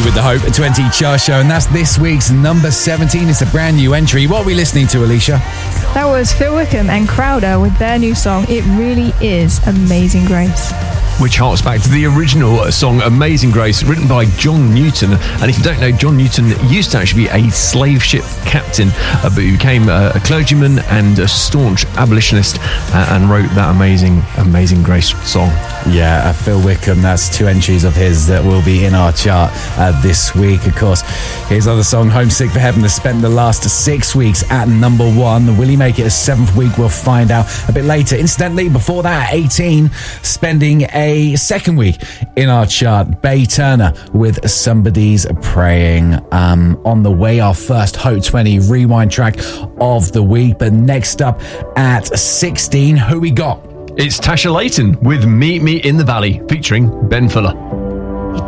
with the Hope 20 Chart Show, and that's this week's number 17. It's a brand new entry. What are we listening to, Alicia? That was Phil Wickham and Crowder with their new song, It Really Is Amazing Grace. Which harks back to the original song Amazing Grace, written by John Newton. And if you don't know, John Newton used to actually be a slave ship captain, but he became a clergyman and a staunch abolitionist, and wrote that Amazing Grace song. Yeah, Phil Wickham, that's 2 entries of his that will be in our chart this week. Of course, his other song, Homesick for Heaven, has spent the last 6 weeks at number 1. Will he make it a 7th week? We'll find out a bit later. Incidentally, before that, 18, spending a 2nd week in our chart, Bay Turner with Somebody's Praying. On the way, our first Hope 20 rewind track of the week. But next up at 16, who we got? It's Tasha Layton with Meet Me in the Valley, featuring Ben Fuller.